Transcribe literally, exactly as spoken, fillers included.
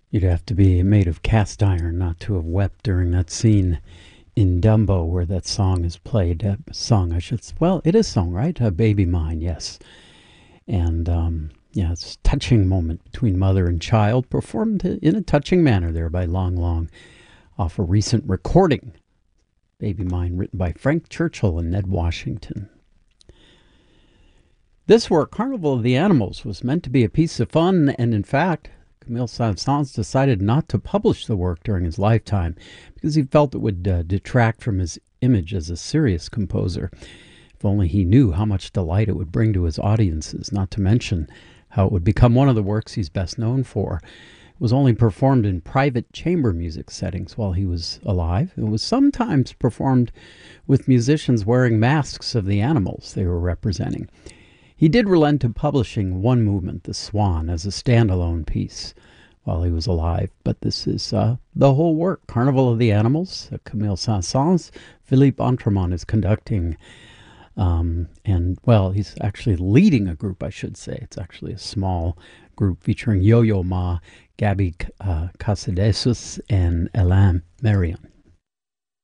You'd have to be made of cast iron not to have wept during that scene in Dumbo where that song is played. Uh, song, I should. Well, it is song, right? Uh, Baby Mine, yes. And um, yeah, it's a touching moment between mother and child, performed in a touching manner there by Long Long, off a recent recording. Baby Mine, written by Frank Churchill and Ned Washington. This work, Carnival of the Animals, was meant to be a piece of fun, and in fact, Camille Saint-Saëns decided not to publish the work during his lifetime because he felt it would uh, detract from his image as a serious composer. If only he knew how much delight it would bring to his audiences, not to mention how it would become one of the works he's best known for. It was only performed in private chamber music settings while he was alive. It was sometimes performed with musicians wearing masks of the animals they were representing. He did relent to publishing one movement, The Swan, as a standalone piece while he was alive, but this is uh, the whole work, Carnival of the Animals. uh, Camille Saint-Saëns. Philippe Entremont is conducting, um, and, well, he's actually leading a group, I should say. It's actually a small group featuring Yo-Yo Ma, Gabby uh, Casadesus, and Alain Marion.